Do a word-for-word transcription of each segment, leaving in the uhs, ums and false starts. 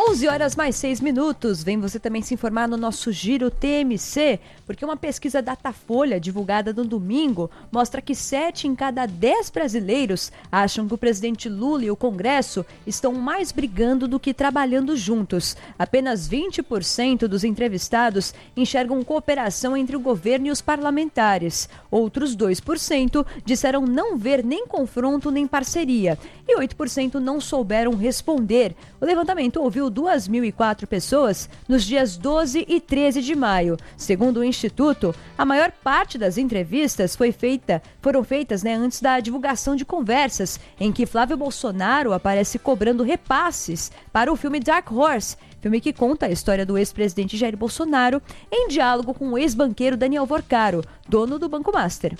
onze horas mais seis minutos. Vem você também se informar no nosso Giro T M C, porque uma pesquisa Datafolha divulgada no domingo mostra que sete em cada dez brasileiros acham que o presidente Lula e o Congresso estão mais brigando do que trabalhando juntos. Apenas vinte por cento dos entrevistados enxergam cooperação entre o governo e os parlamentares. Outros dois por cento disseram não ver nem confronto nem parceria e oito por cento não souberam responder. O levantamento ouviu duas mil e quatro pessoas nos dias doze e treze de maio. Segundo o Instituto, a maior parte das entrevistas foi feita, foram feitas né, antes da divulgação de conversas, em que Flávio Bolsonaro aparece cobrando repasses para o filme Dark Horse, filme que conta a história do ex-presidente Jair Bolsonaro em diálogo com o ex-banqueiro Daniel Vorcaro, dono do Banco Master.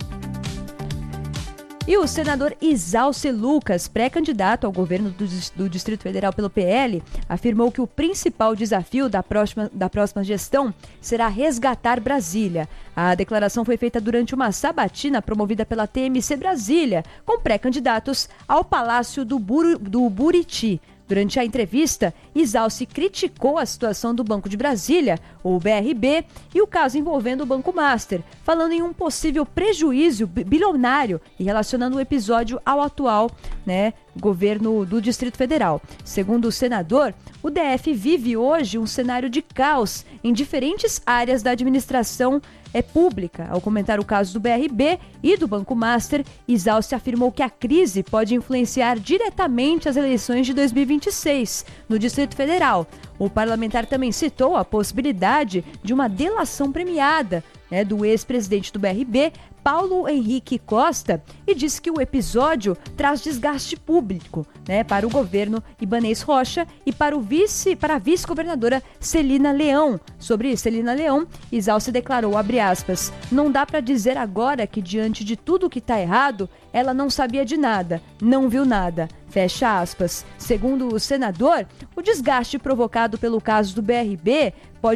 E o senador Isalci Lucas, pré-candidato ao governo do, do Distrito Federal pelo P L, afirmou que o principal desafio da próxima, da próxima gestão será resgatar Brasília. A declaração foi feita durante uma sabatina promovida pela T M C Brasília, com pré-candidatos ao Palácio do, Buru, do Buriti. Durante a entrevista, Isalci criticou a situação do Banco de Brasília, o B R B, e o caso envolvendo o Banco Master, falando em um possível prejuízo bilionário e relacionando o episódio ao atual né, governo do Distrito Federal. Segundo o senador, o D F vive hoje um cenário de caos em diferentes áreas da administração é pública. Ao comentar o caso do B R B e do Banco Master, Isalci afirmou que a crise pode influenciar diretamente as eleições de dois mil e vinte e seis no Distrito Federal. O parlamentar também citou a possibilidade de uma delação premiada né, do ex-presidente do B R B, Paulo Henrique Costa, e disse que o episódio traz desgaste público né, para o governo Ibanez Rocha e para, o vice, para a vice-governadora Celina Leão. Sobre Celina Leão, Isalci declarou, abre aspas, não dá para dizer agora que diante de tudo que está errado, ela não sabia de nada, não viu nada. Fecha aspas. Segundo o senador, o desgaste provocado pelo caso do B R B pode